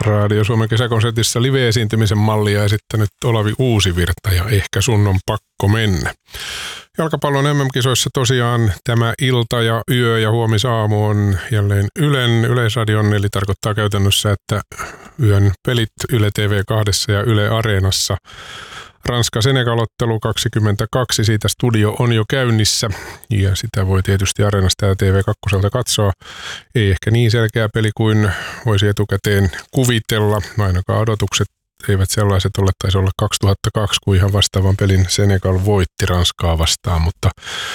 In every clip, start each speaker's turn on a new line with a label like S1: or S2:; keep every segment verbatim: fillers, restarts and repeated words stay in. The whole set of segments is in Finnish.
S1: Radio Suomen kesäkonsertissa live-esiintymisen mallia esittänyt Olavi Uusivirta ja Ehkä sun on pakko mennä. Jalkapallon M M-kisoissa tosiaan tämä ilta ja yö ja huomisaamu on jälleen Ylen Yleisradion, eli tarkoittaa käytännössä, että yön pelit Yle T V kaksi ja Yle Areenassa. Ranska-Senegal-ottelu kaksikymmentäkaksi, siitä studio on jo käynnissä ja sitä voi tietysti Areenasta ja T V kaksi katsoa. Ei ehkä niin selkeä peli kuin voisi etukäteen kuvitella, ainakaan odotukset eivät sellaiset ole, taisi olla kaksituhattakaksi, kun ihan vastaavan pelin Senegal voitti Ranskaa vastaan, mutta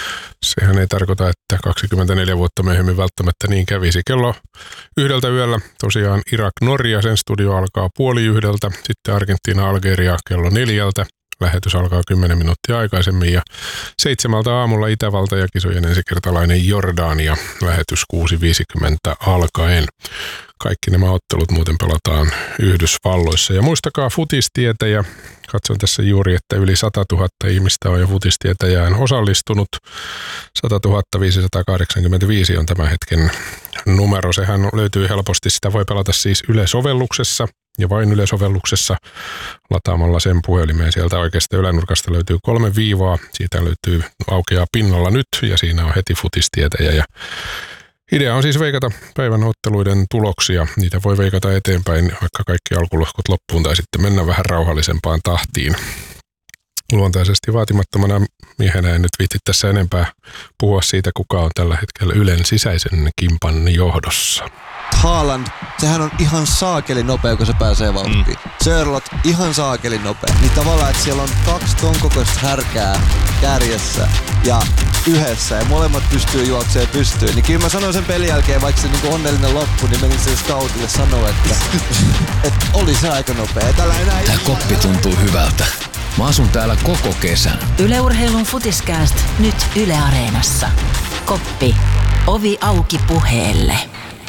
S1: sehän ei tarkoita, että kaksikymmentäneljä vuotta myöhemmin välttämättä niin kävisi. Kello yhdeltä yöllä tosiaan Irak-Norja, sen studio alkaa puoli yhdeltä, sitten Argentiina-Algeria kello neljältä. Lähetys alkaa kymmenen minuuttia aikaisemmin ja seitsemältä aamulla Itävalta ja kisojen ensikertalainen Jordania. Lähetys kuusi viisikymmentä alkaen. Kaikki nämä ottelut muuten pelataan Yhdysvalloissa. Ja muistakaa futistietäjä. Katson tässä juuri, että yli sata tuhatta ihmistä on jo futistietäjään osallistunut. sata tuhatta viisisataakahdeksankymmentäviisi on tämän hetken numero. Sehän löytyy helposti. Sitä voi pelata siis Yle-sovelluksessa. Ja vain Yle-sovelluksessa lataamalla sen puhelimeen. Sieltä oikeasta ylänurkasta löytyy kolme viivaa. Siitä löytyy aukeaa pinnalla nyt ja siinä on heti futistietäjä. Ja idea on siis veikata päivän otteluiden tuloksia. Niitä voi veikata eteenpäin vaikka kaikki alkulohkot loppuun tai sitten mennä vähän rauhallisempaan tahtiin. Luontaisesti vaatimattomana miehenä en nyt viitti tässä enempää puhua siitä, kuka on tällä hetkellä Ylen sisäisen kimpan johdossa.
S2: Haaland, sehän on ihan saakeli nopea, kun se pääsee vauhtiin. Mm. Sörlot, ihan saakeli nopea. Niin tavallaan, että siellä on kaksi ton kokoista härkää kärjessä ja yhdessä ja molemmat pystyy juoksemaan pystyyn. Niin kyllä mä sanoin sen pelin jälkeen, vaikka se niinku onnellinen loppu, niin menin sen scoutille sanoa, että, että oli se aika nopea. Tällä enää
S3: Tää koppi tuntuu hyvältä. Mä asun täällä koko kesän.
S4: Yle Urheilun Futiskääst nyt Yle Areenassa. Koppi. Ovi auki puheelle.